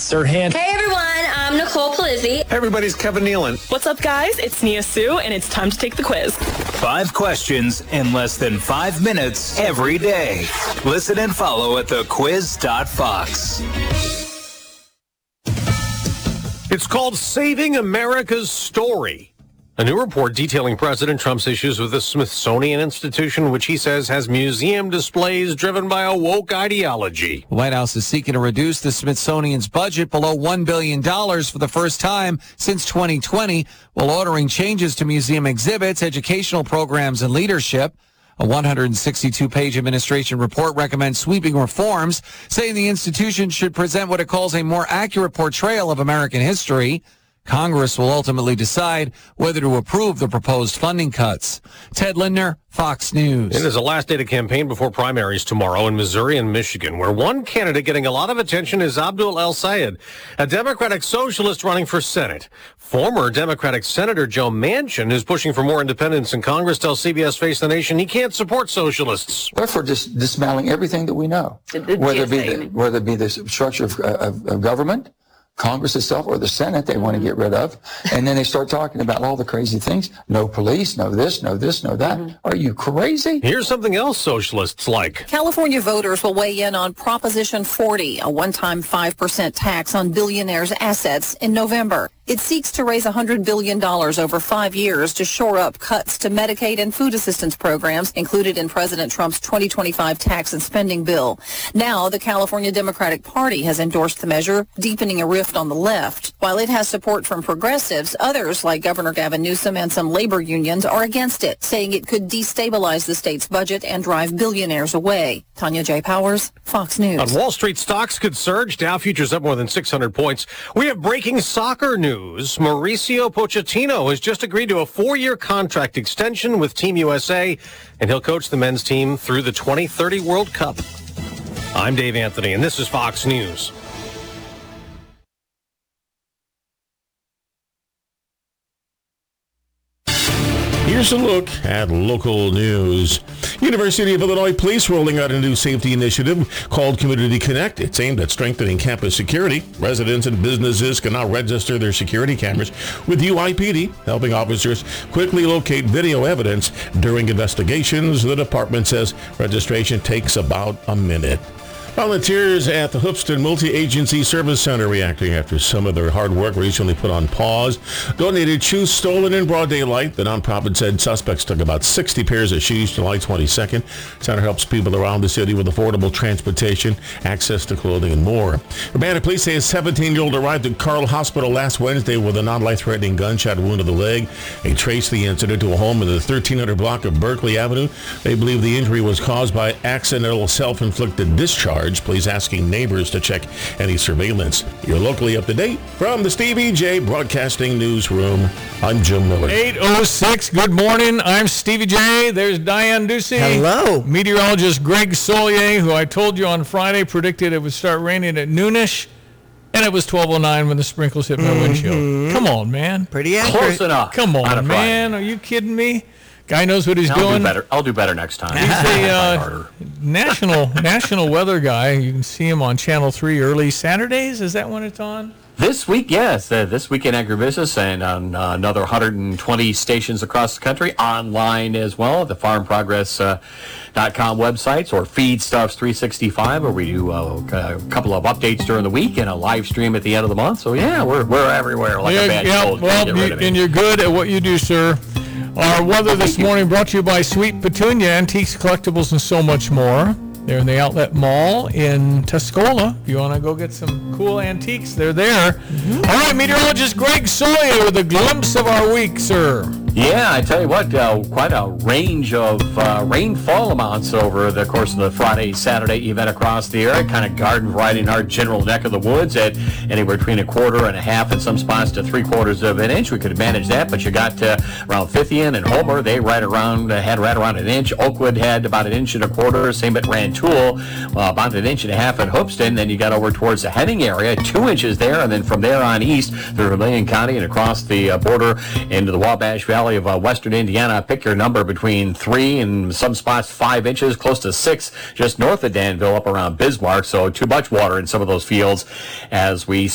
Sirhan. Hey everyone, I'm Nicole Palizzi. Everybody's Kevin Nealon. What's up, guys? It's Nia Sue, and it's time to take the quiz. 5 questions in less than 5 minutes every day. Listen and follow at thequiz.fox. It's called Saving America's Story. A new report detailing President Trump's issues with the Smithsonian Institution, which he says has museum displays driven by a woke ideology. The White House is seeking to reduce the Smithsonian's budget below $1 billion for the first time since 2020, while ordering changes to museum exhibits, educational programs, and leadership. A 162-page administration report recommends sweeping reforms, saying the institution should present what it calls a more accurate portrayal of American history. Congress will ultimately decide whether to approve the proposed funding cuts. Ted Lindner, Fox News. It is the last day to campaign before primaries tomorrow in Missouri and Michigan, where one candidate getting a lot of attention is Abdul El-Sayed, a Democratic socialist running for Senate. Former Democratic Senator Joe Manchin, who's pushing for more independence in Congress, tells CBS Face the Nation he can't support socialists. Therefore, just dismantling everything that we know, whether it be the structure of government, Congress itself, or the Senate they want to get rid of. And then they start talking about all the crazy things. No police, no this, no this, no that. Are you crazy? Here's something else socialists like. California voters will weigh in on Proposition 40, a one-time 5% tax on billionaires' assets in November. It seeks to raise $100 billion over 5 years to shore up cuts to Medicaid and food assistance programs included in President Trump's 2025 tax and spending bill. Now, the California Democratic Party has endorsed the measure, deepening a rift on the left. While it has support from progressives, others, like Governor Gavin Newsom and some labor unions, are against it, saying it could destabilize the state's budget and drive billionaires away. Tanya J. Powers, Fox News. On Wall Street, stocks could surge. Dow futures up more than 600 points. We have breaking soccer news. Mauricio Pochettino has just agreed to a 4-year contract extension with Team USA, and he'll coach the men's team through the 2030 World Cup. I'm Dave Anthony, and this is Fox News. Here's a look at local news. University of Illinois Police rolling out a new safety initiative called Community Connect. It's aimed at strengthening campus security. Residents and businesses can now register their security cameras with UIPD, helping officers quickly locate video evidence during investigations. The department says registration takes about a minute. Volunteers at the Hoopston Multi-Agency Service Center, reacting after some of their hard work recently put on pause, donated shoes stolen in broad daylight. The nonprofit said suspects took about 60 pairs of shoes July 22nd. Center helps people around the city with affordable transportation, access to clothing, and more. Urbana police say a 17-year-old arrived at Carle Hospital last Wednesday with a non-life-threatening gunshot wound to the leg. They traced the incident to a home in the 1300 block of Berkeley Avenue. They believe the injury was caused by accidental self-inflicted discharge. Police asking neighbors to check any surveillance. You're locally up to date from the Stevie J Broadcasting Newsroom. I'm Jim Miller. 8:06. Good morning. I'm Stevie J. There's Diane Ducey. Hello. Meteorologist Greg Solier, who I told you on Friday predicted it would start raining at noonish, and it was 12:09 when the sprinkles hit my windshield. Come on, man. Pretty accurate. Close enough. Come on, man. Are you kidding me? Guy knows what he's doing. I'll do better next time. He's a national weather guy. You can see him on Channel 3 early Saturdays. Is that when it's on? This week, yes. This week in agribusiness and on another 120 stations across the country. Online as well at the farmprogress.com websites or Feedstuffs 365, where we do a couple of updates during the week and a live stream at the end of the month. So, yeah, we're everywhere like a bad cold. Well, and you're good at what you do, sir. Our weather this morning brought to you by Sweet Petunia, Antiques, Collectibles, and so much more. They're in the Outlet Mall in Tuscola. If you want to go get some cool antiques, they're there. Mm-hmm. All right, meteorologist Greg Sawyer with a glimpse of our week, sir. Yeah, I tell you what, quite a range of rainfall amounts over the course of the Friday, Saturday event across the area. Kind of garden variety in our general neck of the woods at anywhere between 1/4 and 1/2 in some spots to 3/4 of an inch. We could have managed that, but you got around Fithian and Homer. They had right around an inch. Oakwood had about 1.25 inches. Same at Rantoul, about 1.5 inches at Hoopston. Then you got over towards the Henning area, 2 inches there, and then from there on east through Vermilion County and across the border into the Wabash Valley of western Indiana. Pick your number between 3 and some spots 5 inches, close to 6 just north of Danville up around Bismarck. So too much water in some of those fields as we